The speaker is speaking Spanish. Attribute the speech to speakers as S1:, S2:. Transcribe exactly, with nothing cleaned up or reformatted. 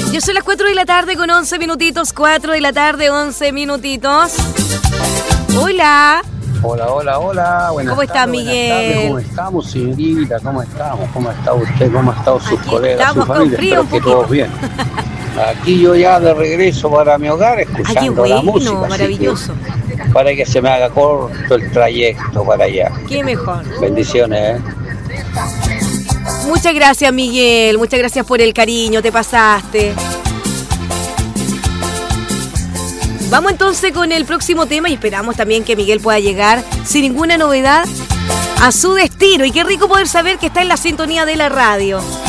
S1: Ya son las cuatro de la tarde con once minutitos, cuatro de la tarde, once minutitos. Hola.
S2: Hola, hola, hola. Buenas
S1: ¿Cómo está,
S2: tardes,
S1: Miguel?
S2: buenas tardes. ¿Cómo estamos, señorita? ¿Cómo estamos? ¿Cómo está usted? ¿Cómo han estado sus
S1: Aquí
S2: colegas,
S1: estamos
S2: su
S1: con
S2: familia?
S1: frío
S2: Espero
S1: un
S2: que
S1: poquito.
S2: todos bien. Aquí yo ya de regreso para mi hogar, escuchando
S1: Ay, qué bueno,
S2: la música. así
S1: maravilloso.
S2: que para que se me haga corto el trayecto para allá.
S1: Qué mejor.
S2: Bendiciones, ¿eh?
S1: Muchas gracias, Miguel. Muchas gracias por el cariño, te pasaste. Vamos entonces con el próximo tema y esperamos también que Miguel pueda llegar sin ninguna novedad a su destino. Y qué rico poder saber que está en la sintonía de la radio.